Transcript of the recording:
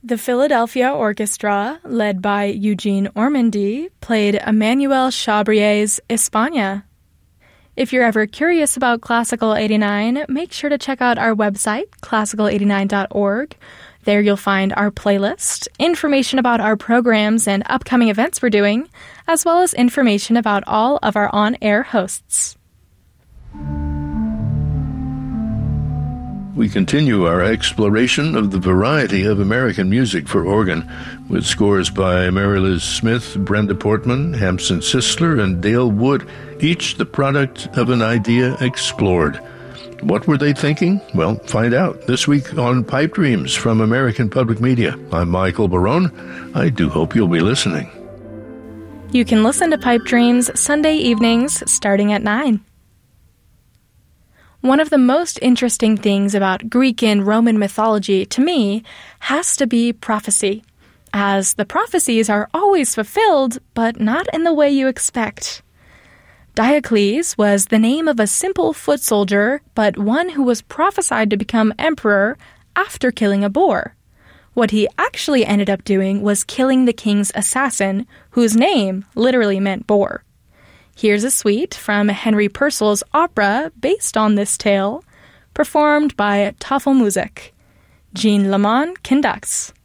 The Philadelphia Orchestra, led by Eugene Ormandy, played Emmanuel Chabrier's España. If you're ever curious about Classical 89, make sure to check out our website, classical89.org. There you'll find our playlist, information about our programs and upcoming events we're doing, as well as information about all of our on-air hosts. We continue our exploration of the variety of American music for organ, with scores by Mary Liz Smith, Brenda Portman, Hampson Sisler, and Dale Wood, each the product of an idea explored. What were they thinking? Well, find out this week on Pipe Dreams from American Public Media. I'm Michael Barone. I do hope you'll be listening. You can listen to Pipe Dreams Sunday evenings starting at 9. One of the most interesting things about Greek and Roman mythology, to me, has to be prophecy, as the prophecies are always fulfilled, but not in the way you expect. Diocles was the name of a simple foot soldier, but one who was prophesied to become emperor after killing a boar. What he actually ended up doing was killing the king's assassin, whose name literally meant boar. Here's a suite from Henry Purcell's opera based on this tale, performed by Tafelmusik. Jean Lamont conducts.